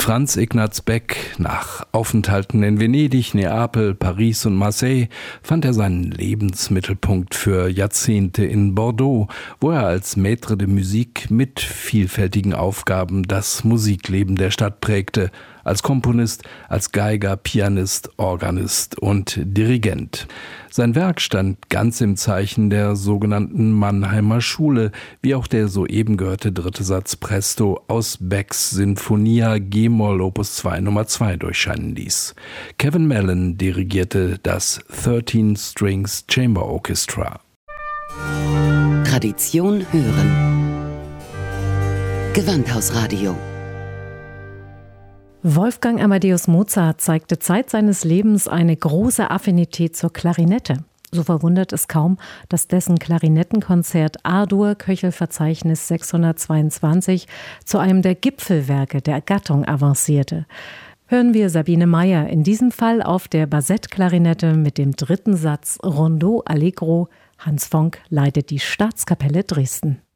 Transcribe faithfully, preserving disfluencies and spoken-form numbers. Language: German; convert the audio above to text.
Franz Ignaz Beck. Nach Aufenthalten in Venedig, Neapel, Paris und Marseille fand er seinen Lebensmittelpunkt für Jahrzehnte in Bordeaux, wo er als Maître de Musique mit vielfältigen Aufgaben das Musikleben der Stadt prägte, als Komponist, als Geiger, Pianist, Organist und Dirigent. Sein Werk stand ganz im Zeichen der sogenannten Mannheimer Schule, wie auch der soeben gehörte dritte Satz Presto aus Becks Sinfonia G-Moll Opus zwei Nummer zwei durchscheinen ließ. Kevin Mellon dirigierte das thirteen Strings Chamber Orchestra. Tradition hören. Gewandhausradio. Wolfgang Amadeus Mozart zeigte Zeit seines Lebens eine große Affinität zur Klarinette. So verwundert es kaum, dass dessen Klarinettenkonzert A-Dur Köchelverzeichnis sechshundertzweiundzwanzig zu einem der Gipfelwerke der Gattung avancierte. Hören wir Sabine Meyer, in diesem Fall auf der Bassett-Klarinette mit dem dritten Satz Rondeau Allegro. Hans Fonck leitet die Staatskapelle Dresden.